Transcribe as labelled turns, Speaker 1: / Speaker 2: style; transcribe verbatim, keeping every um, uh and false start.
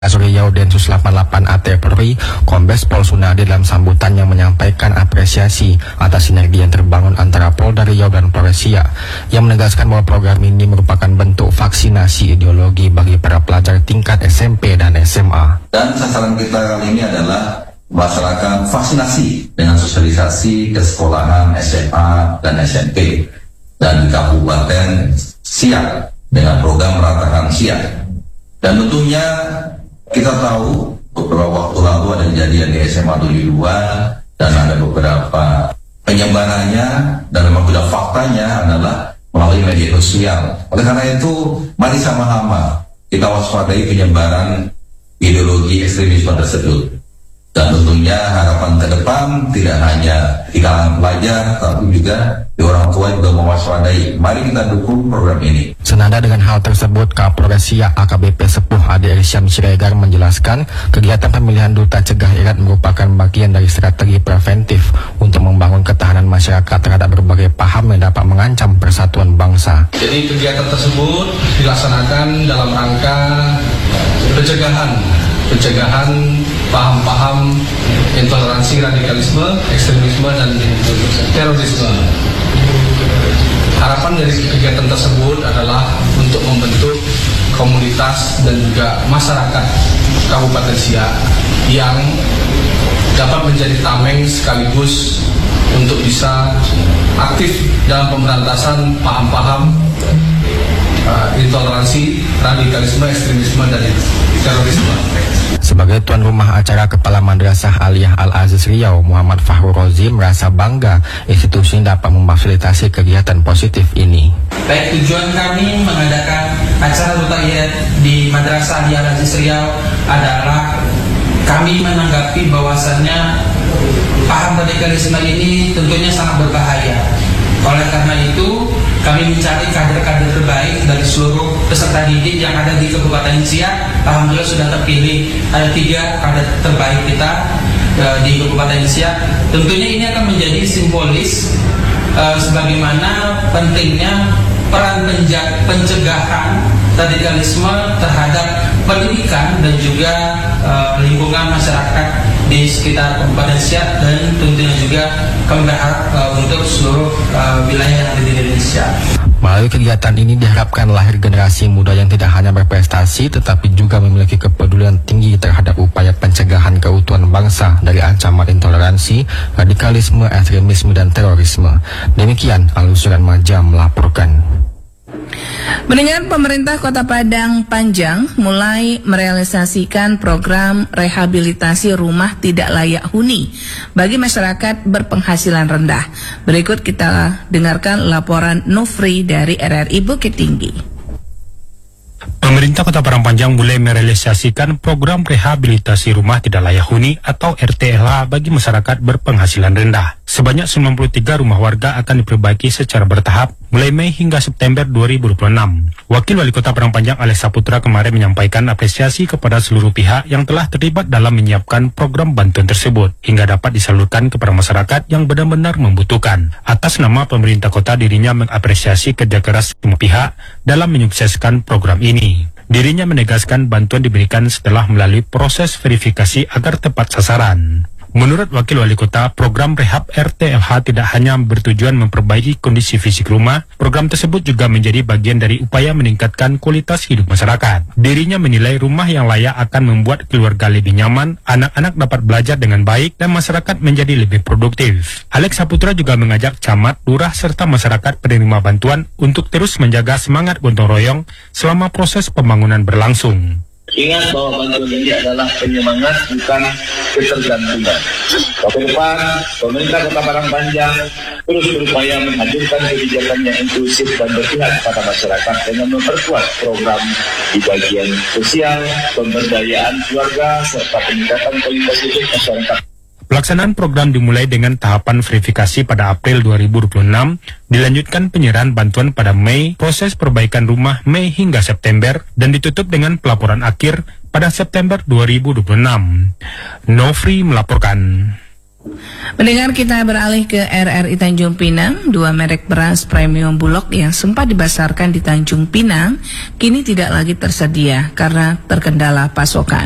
Speaker 1: Riau Densus delapan puluh delapan A T Polri, Kombes Pol Sunardi dalam sambutannya menyampaikan apresiasi atas sinergi yang terbangun antara Polda Riau dan Polres Siak, yang menegaskan bahwa program ini merupakan bentuk vaksinasi ideologi bagi para pelajar tingkat S M P dan S M A.
Speaker 2: Dan sasaran kita kali ini adalah melaksanakan vaksinasi dengan sosialisasi ke sekolahan S M A dan S M P dan di Kabupaten Siak dengan program Meratakan Siak. Dan tentunya kita tahu beberapa waktu lalu ada kejadian di S M A tujuh puluh dua dan ada beberapa penyebarannya dan memang sudah faktanya adalah melalui media sosial. Oleh karena itu, mari sama-sama kita waspadai penyebaran ideologi ekstremisme tersebut. Dan tentunya harapan ke depan tidak hanya di kalangan pelajar, tapi juga di orang tua juga mewaspadai. Mari kita dukung program ini.
Speaker 1: Senada dengan hal tersebut, Kapolres Siak A K B P Sepuh Ade Irsyam Siregar menjelaskan kegiatan pemilihan duta cegah irat merupakan bagian dari strategi preventif untuk membangun ketahanan masyarakat terhadap berbagai paham yang dapat mengancam persatuan bangsa.
Speaker 3: Jadi kegiatan tersebut dilaksanakan dalam rangka pencegahan pencegahan paham-paham intoleransi, radikalisme, ekstremisme, dan terorisme. Harapan dari kegiatan tersebut adalah untuk membentuk komunitas dan juga masyarakat Kabupaten Siak yang dapat menjadi tameng sekaligus untuk bisa aktif dalam pemberantasan paham-paham uh, intoleransi, radikalisme, ekstremisme, dan terorisme.
Speaker 1: Sebagai tuan rumah acara, Kepala Madrasah Aliyah Al-Aziz Riau, Muhammad Fahru Rozi, merasa bangga institusi dapat memfasilitasi kegiatan positif ini.
Speaker 4: Baik, tujuan kami mengadakan acara duta irat di Madrasah Aliyah Al-Aziz Riau adalah kami menanggapi bahwasannya paham radikalisme ini tentunya sangat berbahaya. Oleh karena itu, kami mencari kader-kader terbaik dari seluruh peserta didik yang ada di Kabupaten Siak. Alhamdulillah sudah terpilih ada tiga kader terbaik kita e, di Kabupaten Siak. Tentunya ini akan menjadi simbolis e, sebagaimana pentingnya peran pencegahan radikalisme terhadap pendidikan dan juga e, lingkungan masyarakat di sekitar Kabupaten Siak, dan tentunya juga kami berharap uh, untuk seluruh uh, wilayah yang ada di Indonesia.
Speaker 1: Melalui kegiatan ini diharapkan lahir generasi muda yang tidak hanya berprestasi tetapi juga memiliki kepedulian tinggi terhadap upaya pencegahan keutuhan bangsa dari ancaman intoleransi, radikalisme, ekstremisme, dan terorisme. Demikian Alusuran Maja melaporkan.
Speaker 5: Mendengar pemerintah Kota Padang Panjang mulai merealisasikan program rehabilitasi rumah tidak layak huni bagi masyarakat berpenghasilan rendah. Berikut kita dengarkan laporan Nofri dari R R I Bukit Tinggi.
Speaker 6: Pemerintah Kota Padang Panjang mulai merealisasikan program rehabilitasi rumah tidak layak huni atau R T L H bagi masyarakat berpenghasilan rendah. Sebanyak sembilan puluh tiga rumah warga akan diperbaiki secara bertahap mulai Mei hingga September dua ribu dua puluh enam. Wakil Wali Kota Padang Panjang Alex Saputra kemarin menyampaikan apresiasi kepada seluruh pihak yang telah terlibat dalam menyiapkan program bantuan tersebut hingga dapat disalurkan kepada masyarakat yang benar-benar membutuhkan. Atas nama pemerintah kota, dirinya mengapresiasi kerja keras semua pihak dalam menyukseskan program ini. Dirinya menegaskan bantuan diberikan setelah melalui proses verifikasi agar tepat sasaran. Menurut Wakil Wali Kota, program rehab R T L H tidak hanya bertujuan memperbaiki kondisi fisik rumah, program tersebut juga menjadi bagian dari upaya meningkatkan kualitas hidup masyarakat. Dirinya menilai rumah yang layak akan membuat keluarga lebih nyaman, anak-anak dapat belajar dengan baik, dan masyarakat menjadi lebih produktif. Alex Saputra juga mengajak camat, lurah, serta masyarakat penerima bantuan untuk terus menjaga semangat gotong royong selama proses pembangunan berlangsung.
Speaker 7: Ingat bahwa bantuan ini adalah penyemangat, bukan ketergantungan. Ke depan, pemerintah Kota Padang Panjang terus berupaya menghadirkan kebijakan yang inklusif dan berpihak kepada masyarakat dengan memperkuat program di bagian sosial, pemberdayaan keluarga, serta peningkatan kualitas hidup masyarakat.
Speaker 6: Pelaksanaan program dimulai dengan tahapan verifikasi pada April dua ribu dua puluh enam, dilanjutkan penyerahan bantuan pada Mei, proses perbaikan rumah Mei hingga September, dan ditutup dengan pelaporan akhir pada September dua ribu dua puluh enam. Nofri melaporkan.
Speaker 5: Mendengar, kita beralih ke R R I Tanjung Pinang. Dua merek beras premium Bulog yang sempat dibasarkan di Tanjung Pinang kini tidak lagi tersedia karena terkendala pasokan.